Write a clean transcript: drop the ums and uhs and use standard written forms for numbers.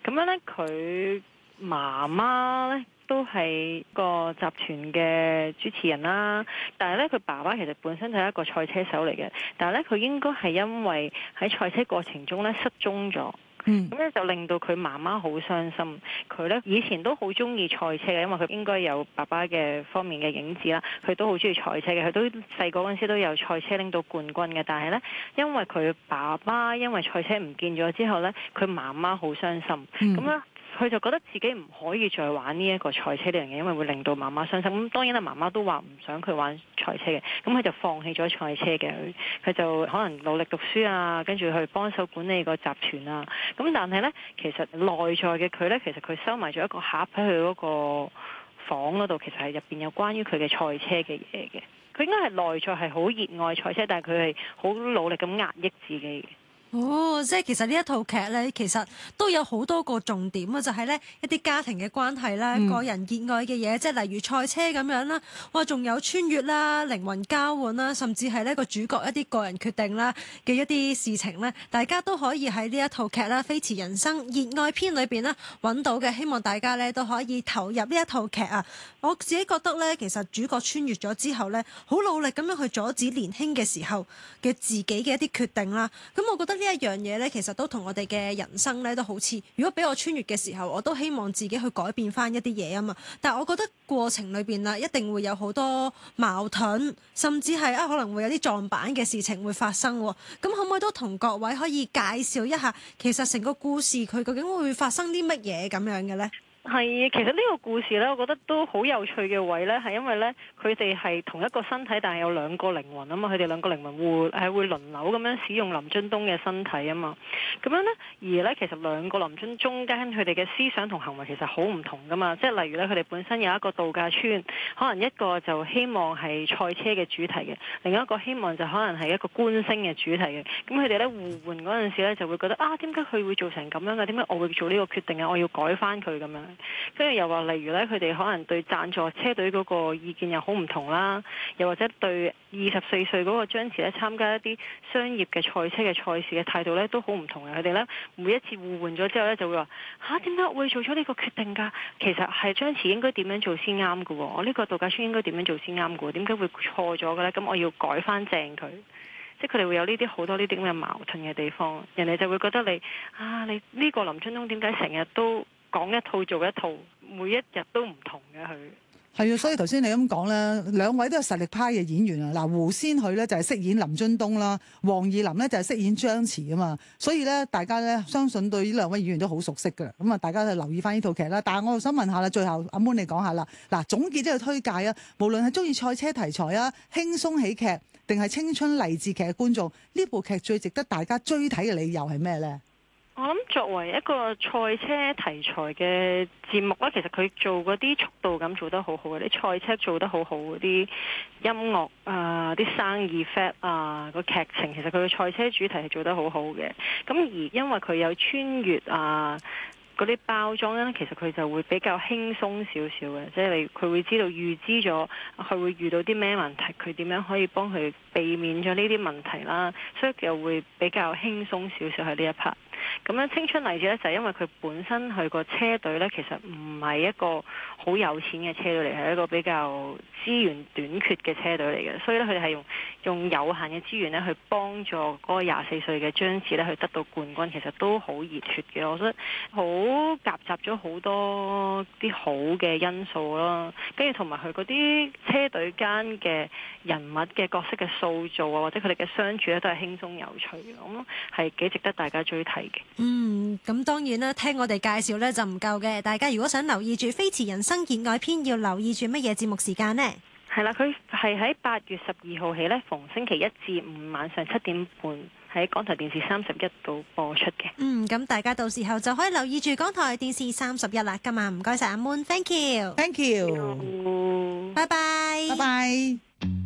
咁樣咧，佢媽媽咧都係個集團嘅主持人啦，但係咧佢爸爸其實本身就係一個賽車手嚟嘅，但係咧佢應該係因為喺賽車過程中咧失蹤咗。咁咧就令到佢媽媽好傷心。佢咧以前都好中意賽車嘅，因為佢應該有爸爸嘅方面嘅影子啦。佢都好中意賽車嘅，佢都細個嗰陣時都有賽車拎到冠軍嘅。但係咧，因為佢爸爸因為賽車唔見咗之後咧，佢媽媽好傷心。咁咧。佢就覺得自己唔可以再玩呢一個賽車呢樣嘢，因為會令到媽媽傷心。咁當然啦，媽媽都話唔想佢玩賽車嘅，咁佢就放棄咗賽車嘅。佢就可能努力讀書啊，跟住去幫手管理個集團啊。咁但係呢，其實內在嘅佢呢，其實佢收埋咗一個盒喺佢嗰個房嗰度，其實係入邊有關於佢嘅賽車嘅嘢嘅。佢應該係內在係好熱愛賽車，但係佢係好努力咁壓抑自己嘅。 哦，即係其實呢一套劇咧，其實都有好多個重點啊，就係咧一啲家庭嘅關係啦、個人熱愛嘅嘢，即係例如賽車咁樣啦，哇，仲有穿越啦、靈魂交換啦，甚至係呢個主角一啲個人決定啦嘅一啲事情咧，大家都可以喺呢一套劇啦《飛馳人生熱愛篇》裏邊啦揾到嘅。希望大家咧都可以投入呢一套劇啊！我自己覺得咧，其實主角穿越咗之後咧，好努力咁樣去阻止年輕嘅時候嘅自己嘅一啲決定啦。咁我覺得呢一樣嘢咧，其實都同我哋嘅人生咧都好似。如果俾我穿越嘅時候，我都希望自己去改變翻一啲嘢啊嘛。但係我覺得過程裏邊啦，一定會有好多矛盾，甚至係可能會有啲撞板嘅事情會發生。咁可唔可以都同各位可以介紹一下，其實成個故事佢究竟會發生啲乜嘢咁樣嘅咧？ 係，其實呢個故事呢，我覺得都好有趣嘅位呢，係因為呢，佢哋係同一個身體，但係有兩個靈魂啊嘛，佢哋兩個靈魂會輪流咁樣使用林津東嘅身體啊嘛，咁樣呢，而呢，其實兩個林津中間佢哋嘅思想同行為其實好唔同噶嘛，即係例如呢，佢哋本身有一個度假村，可能一個就希望係賽車嘅主題嘅，另一個希望就可能係一個觀星嘅主題嘅，咁佢哋呢，互換嗰陣時呢，就會覺得點解佢會做成咁樣嘅？點解我會做呢個決定啊？我要改翻佢咁樣。跟住又話，例如咧，佢哋可能對贊助車隊嗰個意見又好唔同啦，又或者對24歲嗰個張弛咧參加一啲商業嘅賽車嘅賽事嘅態度咧都好唔同嘅。佢哋咧每一次互換咗之後咧，就會話點解我會做咗呢個決定㗎？其實係張弛應該點樣做先啱㗎喎？我呢個度假村應該點樣做先啱㗎喎？點解會錯咗嘅咧？咁我要改翻正佢。即係佢哋會有呢啲好多呢啲咁嘅矛盾嘅地方，人哋就會覺得你呢個林津東點解成日都講一套做一套，每一日都唔同嘅佢。 係啊，所以頭先你咁講咧，兩位都係實力派嘅演員啊。嗱，胡先煦咧就係飾演林津東啦，黃義琳咧就係飾演張弛啊嘛。所以咧，大家咧相信對呢兩位演員都好熟悉㗎。咁啊，大家就留意翻呢套劇啦。但係我又想問下啦，最後阿 Moon 你講下啦。嗱，總結都要推介啊。無論係中意賽車題材啊、輕鬆喜劇定係青春勵志劇嘅觀眾，呢部劇最值得大家追睇嘅理由係咩咧？ 我諗作為一個賽車題材嘅節目咧，其實佢做嗰啲速度感做得好好嘅，啲賽車做得好好，嗰啲音樂啊、啲生意 fact 啊、個劇情，其實佢嘅賽車主題係做得好好嘅。咁而因為佢有穿越啊嗰啲包裝咧，其實佢就會比較輕鬆少少嘅，即係佢會知道預知咗佢會遇到啲咩問題，佢點樣可以幫佢避免咗呢啲問題啦，所以又會比較輕鬆少少喺呢一 part。咁樣青春勵志咧，就係因為佢本身佢個車隊咧，其實唔係一個好有錢嘅車隊嚟，係一個比較資源短缺嘅車隊嚟嘅，所以咧佢哋係用有限嘅資源咧去幫助嗰個24歲嘅張弛咧去得到冠軍，其實都好熱血嘅。我覺得好夾雜咗好多啲好嘅因素咯，跟住同埋佢嗰啲車隊間嘅人物嘅角色嘅塑造啊，或者佢哋嘅相處咧，都係輕鬆有趣嘅，咁係幾值得大家追睇。 咁當然啦，聽我哋介紹咧就唔夠嘅。大家如果想留意住《飛馳人生熱愛篇》，要留意住乜嘢節目時間呢？ 係啦，佢係喺8月12號起咧，逢星期1至5晚上7點半喺港台電視31度播出嘅。 咁大家到時候就可以留意住港台電視31啦。今晚唔該晒阿 Moon，thank you，thank you， 拜拜， 拜拜。